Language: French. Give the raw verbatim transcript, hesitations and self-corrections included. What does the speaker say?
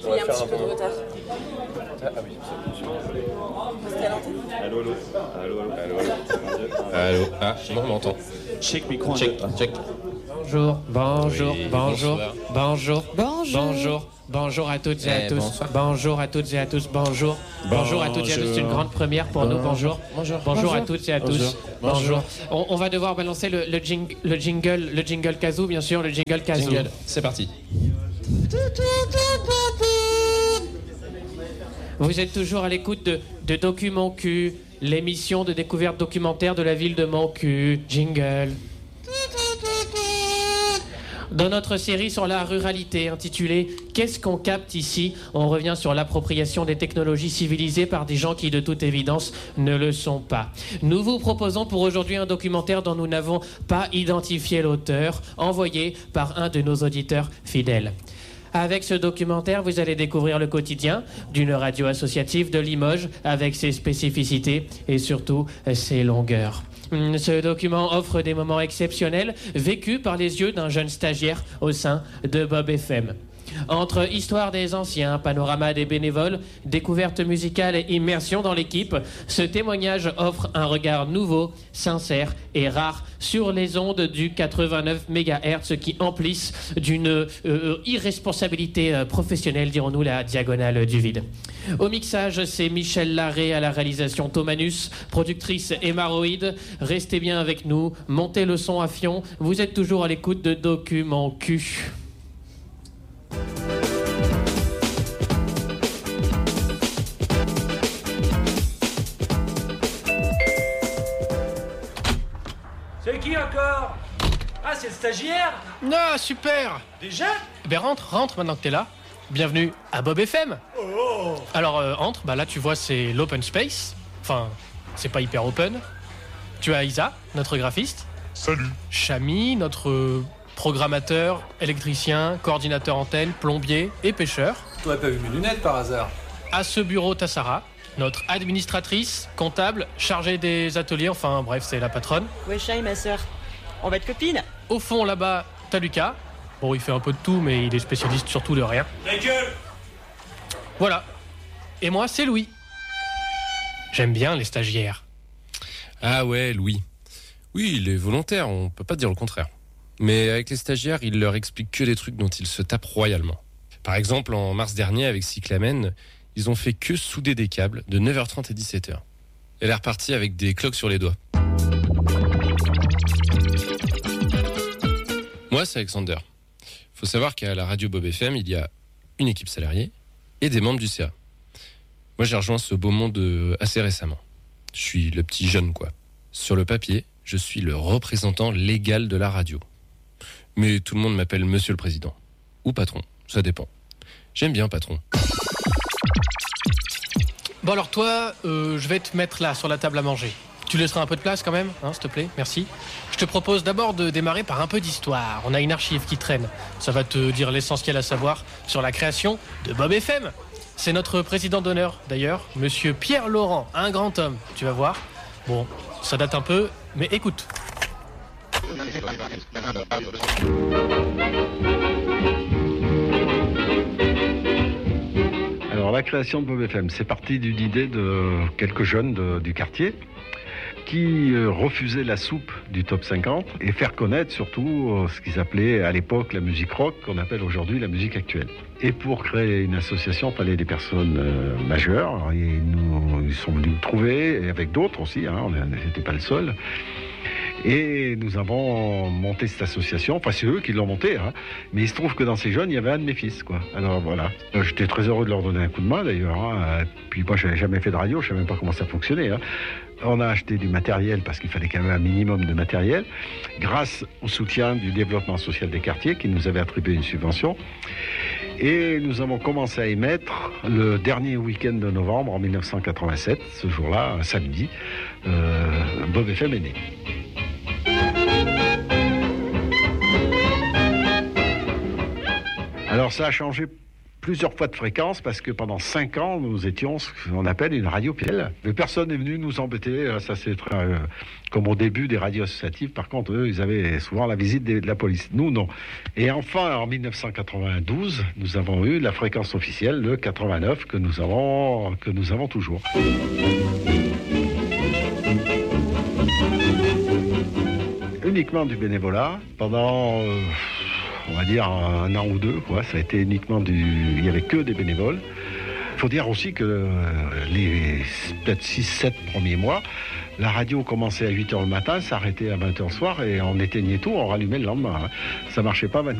Il y a un petit peu de retard. Ah oui, C'était à l'antenne. allô, allô, allô, allô, allô, Allô. Ah, non, on m'entend. check micro, Check, check. Bonjour, bonjour, Oui, bonjour, bonsoir. bonjour, Bonjour. bonjour, bonjour à toutes et à Eh, tous, bonsoir. bonjour à toutes et à tous, bonjour, bonjour à toutes et à tous, c'est une grande première pour nous, bonjour, Bonjour. bonjour à toutes et à tous, Bonjour. bonjour. On, on va devoir balancer le, le, jing- le jingle, le jingle kazoo, bien sûr, le jingle kazoo. Jingle, c'est parti. Vous êtes toujours à l'écoute de, de Document Q, l'émission de découverte documentaire de la ville de Moncu. Jingle. Dans notre série sur la ruralité intitulée « Qu'est-ce qu'on capte ici ?», on revient sur l'appropriation des technologies civilisées par des gens qui, de toute évidence, ne le sont pas. Nous vous proposons pour aujourd'hui un documentaire dont nous n'avons pas identifié l'auteur, envoyé par un de nos auditeurs fidèles. Avec ce documentaire, vous allez découvrir le quotidien d'une radio associative de Limoges avec ses spécificités et surtout ses longueurs. Ce document offre des moments exceptionnels vécus par les yeux d'un jeune stagiaire au sein de Bob F M. Entre histoire des anciens, panorama des bénévoles, découverte musicale et immersion dans l'équipe, ce témoignage offre un regard nouveau, sincère et rare sur les ondes du quatre-vingt-neuf mégahertz qui emplissent d'une euh, irresponsabilité euh, professionnelle, dirons-nous, la diagonale du vide. Au mixage, c'est Michel Larré, à la réalisation Thomanus, productrice hémaroïde. Restez bien avec nous, montez le son à fion, vous êtes toujours à l'écoute de Document Q. C'est qui encore? Ah, c'est le stagiaire? Ah, super! Déjà? Ben rentre, rentre maintenant que t'es là. Bienvenue à Bob F M. Oh! Alors euh, entre, bah là tu vois c'est l'open space. Enfin, c'est pas hyper open. Tu as Isa, notre graphiste. Salut. Chami, notre euh, programmateur, électricien, coordinateur antenne, plombier et pêcheur. T'aurais pas vu mes lunettes par hasard? À ce bureau, t'as Sarah, notre administratrice, comptable, chargée des ateliers, enfin bref, c'est la patronne. Ouais, Chai, ma sœur. On va être copines. Au fond là-bas, t'as Lucas. Bon, il fait un peu de tout, mais il est spécialiste surtout de rien. La gueule! Voilà. Et moi, c'est Louis. J'aime bien les stagiaires. Ah ouais, Louis. Oui, il est volontaire, on peut pas dire le contraire. Mais avec les stagiaires, il leur explique que des trucs dont ils se tapent royalement. Par exemple, en mars dernier, avec Cyclamen, ils ont fait que souder des câbles de neuf heures trente et dix-sept heures. Elle est repartie avec des cloques sur les doigts. Moi, c'est Alexander. Faut savoir qu'à la radio Bob F M, il y a une équipe salariée et des membres du C A. Moi, j'ai rejoint ce beau monde euh, assez récemment. Je suis le petit jeune, quoi. Sur le papier, je suis le représentant légal de la radio. Mais tout le monde m'appelle Monsieur le Président. Ou patron, ça dépend. J'aime bien patron. Bon alors toi, euh, je vais te mettre là, sur la table à manger. Tu laisseras un peu de place quand même, hein, s'il te plaît, merci. Je te propose d'abord de démarrer par un peu d'histoire. On a une archive qui traîne. Ça va te dire l'essentiel à savoir sur la création de Bob F M. C'est notre président d'honneur, d'ailleurs, Monsieur Pierre Laurent, un grand homme, tu vas voir. Bon, ça date un peu, mais écoute. Alors la création de Bob F M, c'est parti d'une idée de quelques jeunes de- du quartier qui euh, refusaient la soupe du top cinquante et faire connaître surtout euh, ce qu'ils appelaient à l'époque la musique rock, qu'on appelle aujourd'hui la musique actuelle. Et pour créer une association, il fallait des personnes euh, majeures. Alors, ils, nous, ils sont venus nous trouver, et avec d'autres aussi, hein, on n'était pas le seul. Et nous avons monté cette association, enfin c'est eux qui l'ont montée, hein. Mais il se trouve que dans ces jeunes, il y avait un de mes fils, quoi. Alors voilà, Euh, j'étais très heureux de leur donner un coup de main d'ailleurs, hein. Puis moi, j'avais jamais fait de radio, je savais même pas comment ça fonctionnait, hein. On a acheté du matériel parce qu'il fallait quand même un minimum de matériel, grâce au soutien du développement social des quartiers qui nous avait attribué une subvention. Et nous avons commencé à émettre le dernier week-end de novembre en mille neuf cent quatre-vingt-sept, ce jour-là, un samedi, euh, Bob F M est né. Alors ça a changé plusieurs fois de fréquence parce que pendant cinq ans, nous étions ce qu'on appelle une radio P L. Mais personne n'est venu nous embêter. Ça, c'est très, euh, comme au début des radios associatives. Par contre, eux, ils avaient souvent la visite de la police. Nous, non. Et enfin, en mille neuf cent quatre-vingt-douze, nous avons eu la fréquence officielle, le quatre-vingt-neuf, que nous avons, que nous avons toujours. Uniquement du bénévolat pendant... Euh, on va dire un an ou deux, quoi. Ça a été uniquement du... Il n'y avait que des bénévoles. Il faut dire aussi que euh, les peut-être six sept premiers mois, la radio commençait à huit heures le matin, s'arrêtait à vingt heures le soir et on éteignait tout, on rallumait le lendemain. Hein. Ça marchait pas vingt-quatre